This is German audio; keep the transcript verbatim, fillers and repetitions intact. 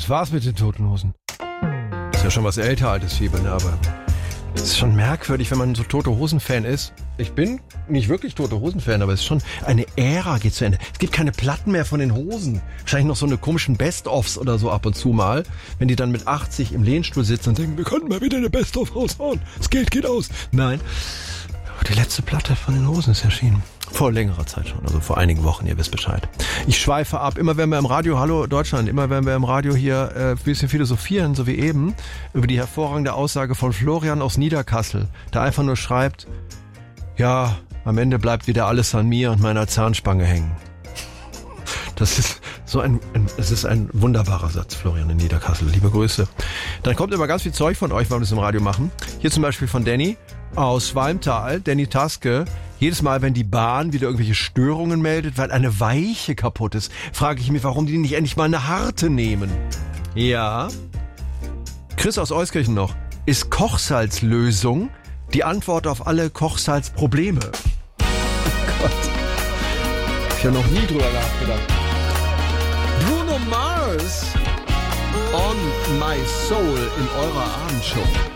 das war's mit den Toten Hosen. Ist ja schon was älter, altes Fieber, ne? Aber es ist schon merkwürdig, wenn man so Tote Hosen-Fan ist. Ich bin nicht wirklich Tote Hosen-Fan, aber es ist schon eine Ära geht zu Ende. Es gibt keine Platten mehr von den Hosen. Wahrscheinlich noch so eine komischen Best-ofs oder so ab und zu mal. Wenn die dann mit achtzig im Lehnstuhl sitzen und denken, wir könnten mal wieder eine Best-of raushauen. Das Geld geht aus. Nein. Die letzte Platte von den Hosen ist erschienen. Vor längerer Zeit schon, also vor einigen Wochen, ihr wisst Bescheid. Ich schweife ab. Immer wenn wir im Radio, hallo Deutschland, immer wenn wir im Radio hier äh, ein bisschen philosophieren, so wie eben, über die hervorragende Aussage von Florian aus Niederkassel, der einfach nur schreibt, ja, am Ende bleibt wieder alles an mir und meiner Zahnspange hängen. Das ist so ein, ein es ist ein wunderbarer Satz, Florian in Niederkassel. Liebe Grüße. Dann kommt immer ganz viel Zeug von euch, weil wir das im Radio machen. Hier zum Beispiel von Danny aus Schwalmtal, Danny Taske. Jedes Mal, wenn die Bahn wieder irgendwelche Störungen meldet, weil eine Weiche kaputt ist, frage ich mich, warum die nicht endlich mal eine harte nehmen. Ja. Chris aus Euskirchen noch. Ist Kochsalzlösung die Antwort auf alle Kochsalzprobleme? Oh Gott. Hab ich ja noch nie drüber nachgedacht. Bruno Mars on My Soul in eurer Abendshow.